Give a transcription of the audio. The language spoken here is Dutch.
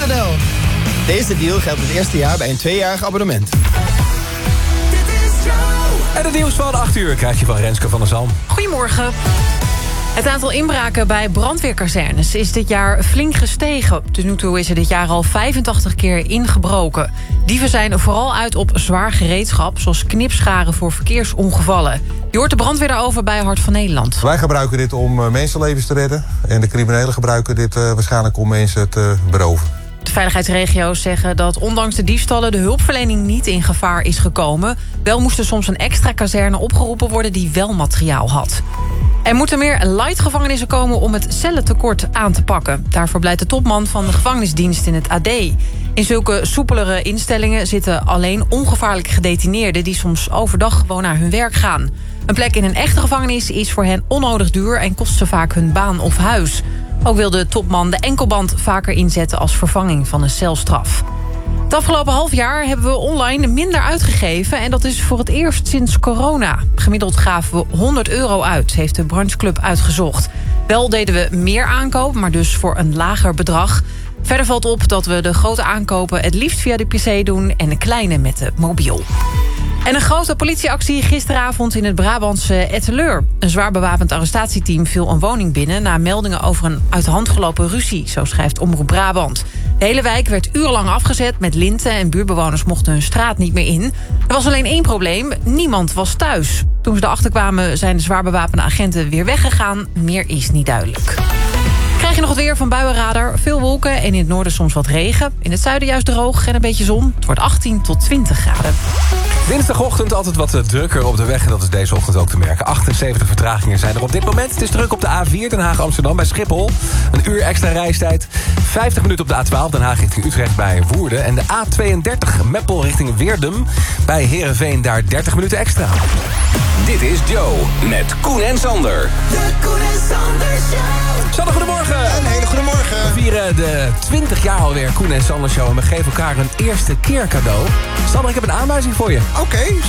Joe.nl. Deze deal geldt het eerste jaar bij een 2-jarig abonnement. En het nieuws van 8 uur krijg je van Renske van der Zalm. Goedemorgen. Het aantal inbraken bij brandweerkazernes is dit jaar flink gestegen. Tot nu toe is er dit jaar al 85 keer ingebroken. Dieven zijn vooral uit op zwaar gereedschap, zoals knipscharen voor verkeersongevallen. Je hoort de brandweer daarover bij Hart van Nederland. Wij gebruiken dit om mensenlevens te redden. En de criminelen gebruiken dit waarschijnlijk om mensen te beroven. De veiligheidsregio's zeggen dat ondanks de diefstallen de hulpverlening niet in gevaar is gekomen. Wel moest er soms een extra kazerne opgeroepen worden die wel materiaal had. Er moeten meer light gevangenissen komen om het cellentekort aan te pakken. Daarvoor pleit de topman van de gevangenisdienst in het AD. In zulke soepelere instellingen zitten alleen ongevaarlijke gedetineerden die soms overdag gewoon naar hun werk gaan. Een plek in een echte gevangenis is voor hen onnodig duur en kost ze vaak hun baan of huis. Ook wil de topman de enkelband vaker inzetten als vervanging van een celstraf. Het afgelopen half jaar hebben we online minder uitgegeven en dat is voor het eerst sinds corona. Gemiddeld gaven we €100 uit, heeft de brancheclub uitgezocht. Wel deden we meer aankoop, maar dus voor een lager bedrag. Verder valt op dat we de grote aankopen het liefst via de PC doen en de kleine met de mobiel. En een grote politieactie gisteravond in het Brabantse Etteleur. Een zwaar bewapend arrestatieteam viel een woning binnen na meldingen over een uit de hand gelopen ruzie, zo schrijft Omroep Brabant. De hele wijk werd urenlang afgezet met linten en buurtbewoners mochten hun straat niet meer in. Er was alleen één probleem, niemand was thuis. Toen ze erachter kwamen zijn de zwaar bewapende agenten weer weggegaan. Meer is niet duidelijk. Krijg je nog het weer van Buienradar. Veel wolken en in het noorden soms wat regen. In het zuiden juist droog en een beetje zon. Het wordt 18 tot 20 graden. Dinsdagochtend altijd wat drukker op de weg. En dat is deze ochtend ook te merken. 78 vertragingen zijn er op dit moment. Het is druk op de A4 Den Haag-Amsterdam bij Schiphol. Een uur extra reistijd. 50 minuten op de A12 Den Haag richting Utrecht bij Woerden. En de A32 Meppel richting Weerdum. Bij Heerenveen daar 30 minuten extra. Dit is Joe met Koen en Sander. De Koen en Sander Show. Sander, goedemorgen. Een hele goede morgen. We vieren de 20 jaar alweer Koen en Sander Show. En we geven elkaar een eerste keer cadeau. Sander, ik heb een aanwijzing voor je. Oké.